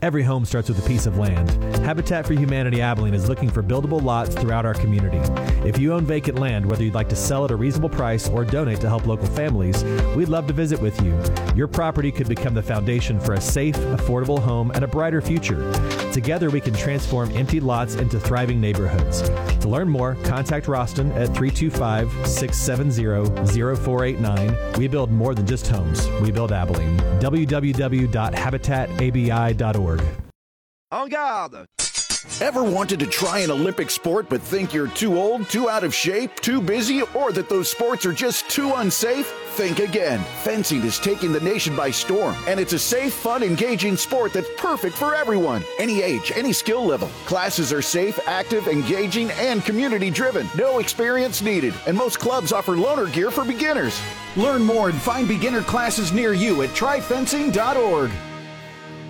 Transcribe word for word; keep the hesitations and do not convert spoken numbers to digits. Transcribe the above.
Every home starts with a piece of land. Habitat for Humanity Abilene is looking for buildable lots throughout our community. If you own vacant land, whether you'd like to sell at a reasonable price or donate to help local families, we'd love to visit with you. Your property could become the foundation for a safe, affordable home and a brighter future. Together, we can transform empty lots into thriving neighborhoods. To learn more, contact Roston at three two five, six seven zero, zero four eight nine. We build more than just homes. We build Abilene. w w w dot habitat a b i dot org. En garde! Ever wanted to try an Olympic sport but think you're too old, too out of shape, too busy, or that those sports are just too unsafe? Think again. Fencing is taking the nation by storm, and it's a safe, fun, engaging sport that's perfect for everyone. Any age, any skill level. Classes are safe, active, engaging, and community-driven. No experience needed, and most clubs offer loaner gear for beginners. Learn more and find beginner classes near you at try fencing dot org.